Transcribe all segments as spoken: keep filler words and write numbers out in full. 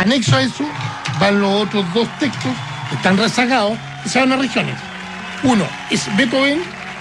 anexo a eso van los otros dos textos que están rezagados, que se van a regiones. Uno es Beethoven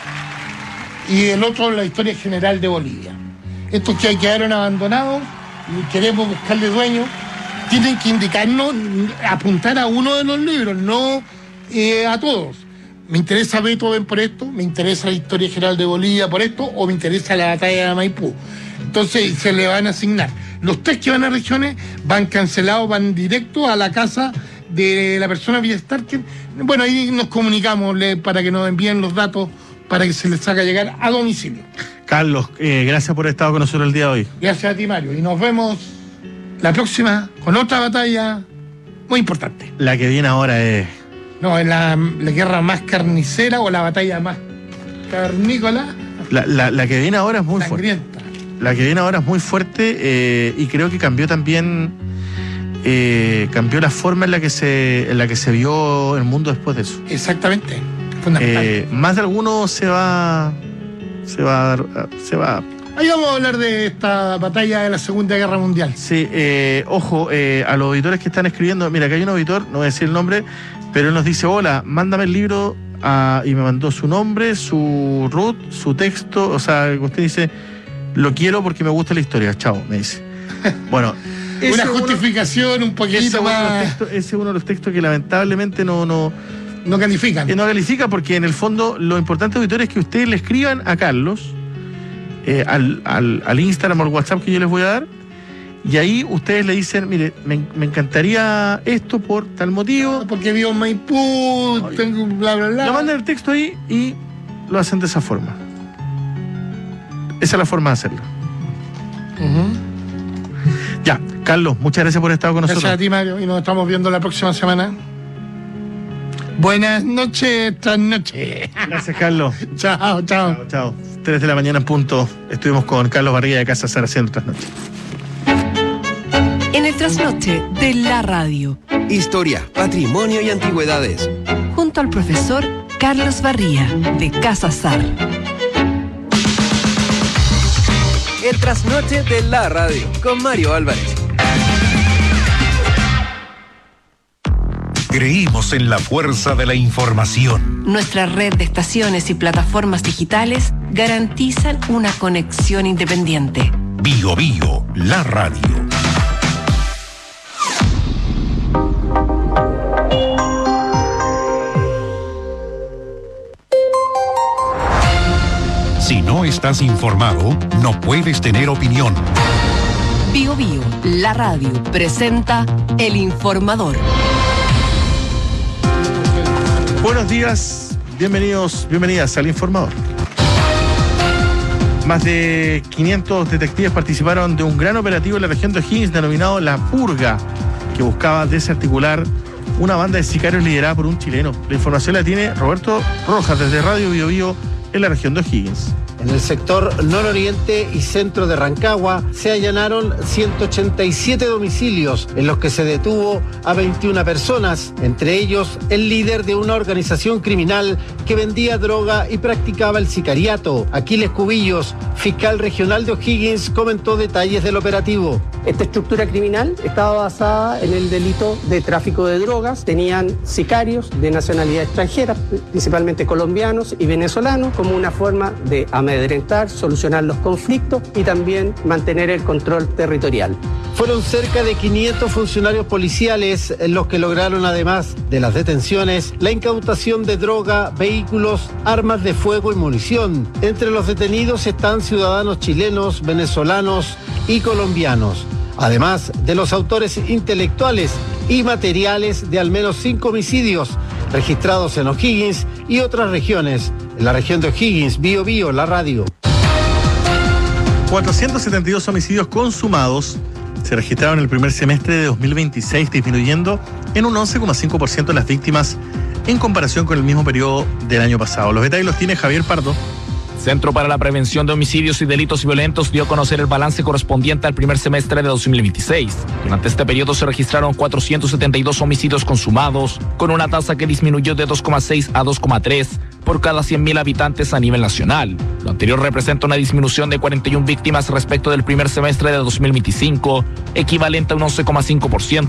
y el otro la historia general de Bolivia. Estos que quedaron abandonados y queremos buscarle dueño, tienen que indicarnos, apuntar a uno de los libros, no eh, a todos. Me interesa Beethoven por esto, me interesa la historia general de Bolivia por esto, o me interesa la batalla de Maipú. Entonces se le van a asignar. Los tres que van a regiones van cancelados, van directo a la casa de la persona Villa Starker. Bueno, ahí nos comunicamos para que nos envíen los datos para que se les haga llegar a domicilio. Carlos, eh, gracias por haber estado con nosotros el día de hoy. Gracias a ti, Mario. Y nos vemos la próxima con otra batalla muy importante. La que viene ahora es... No, es la, la guerra más carnicera o la batalla más carnícola. La, la, la que viene ahora es muy fuerte. La que viene ahora es muy fuerte eh, y creo que cambió también, eh, cambió la forma en la que se en la que se vio el mundo después de eso. Exactamente, fundamental. Eh, más de alguno se va, se va a dar, se va. Ahí vamos a hablar de esta batalla de la Segunda Guerra Mundial. Sí, eh, ojo, eh, a los auditores que están escribiendo, mira, que hay un auditor, no voy a decir el nombre, pero él nos dice, hola, mándame el libro, a, y me mandó su nombre, su root, su texto, o sea, usted dice, lo quiero porque me gusta la historia, chao, me dice. Bueno, una justificación uno, un poquito más. Textos, ese es uno de los textos que lamentablemente no, no, no califican. Que no califica porque en el fondo lo importante, auditores, es que ustedes le escriban a Carlos, eh, al, al, al Instagram o al WhatsApp que yo les voy a dar, y ahí ustedes le dicen, mire, me, me encantaría esto por tal motivo. Porque vivo en Maipú, Oye. tengo bla, bla, bla. Le mandan el texto ahí y lo hacen de esa forma. Esa es la forma de hacerlo. Uh-huh. Ya, Carlos, muchas gracias por estar con nosotros. Gracias a ti, Mario, y nos estamos viendo la próxima semana. Buenas noches, esta noche. Gracias, Carlos. Chao, chao. Chao, chao. Tres de la mañana en punto. Estuvimos con Carlos Barriga de Casa Sara haciendo Trasnoche. En el Trasnoche de la radio. Historia, patrimonio y antigüedades. Junto al profesor Carlos Barría de Casa Sar. El Trasnoche de la radio con Mario Álvarez. Creímos en la fuerza de la información. Nuestra red de estaciones y plataformas digitales garantizan una conexión independiente. Bio Bio, la radio. Si no estás informado, no puedes tener opinión. Bio Bio, la radio, presenta El Informador. Buenos días, bienvenidos, bienvenidas al Informador. Más de quinientos detectives participaron de un gran operativo en la región de O'Higgins denominado La Purga, que buscaba desarticular una banda de sicarios liderada por un chileno. La información la tiene Roberto Rojas desde Radio Bio Bio en la región de O'Higgins. En el sector nororiente y centro de Rancagua se allanaron ciento ochenta y siete domicilios en los que se detuvo a veintiuna personas, entre ellos el líder de una organización criminal que vendía droga y practicaba el sicariato. Aquiles Cubillos, fiscal regional de O'Higgins, comentó detalles del operativo. Esta estructura criminal estaba basada en el delito de tráfico de drogas. Tenían sicarios de nacionalidad extranjera, principalmente colombianos y venezolanos, como una forma de amedrentar, solucionar los conflictos y también mantener el control territorial. Fueron cerca de quinientos funcionarios policiales los que lograron, además de las detenciones, la incautación de droga, vehículos, armas de fuego y munición. Entre los detenidos están ciudadanos chilenos, venezolanos y colombianos, además de los autores intelectuales y materiales de al menos cinco homicidios registrados en O'Higgins y otras regiones. En la región de O'Higgins, Bio Bio, la radio. cuatrocientos setenta y dos homicidios consumados se registraron en el primer semestre de dos mil veintiséis, disminuyendo en un once coma cinco por ciento las víctimas en comparación con el mismo periodo del año pasado. Los detalles los tiene Javier Pardo. Centro para la Prevención de Homicidios y Delitos Violentos dio a conocer el balance correspondiente al primer semestre de dos mil veintiséis. Durante este periodo se registraron cuatrocientos setenta y dos homicidios consumados, con una tasa que disminuyó de dos coma seis a dos coma tres por cada cien mil habitantes a nivel nacional. Lo anterior representa una disminución de cuarenta y una víctimas respecto del primer semestre de dos mil veinticinco, equivalente a un once coma cinco por ciento.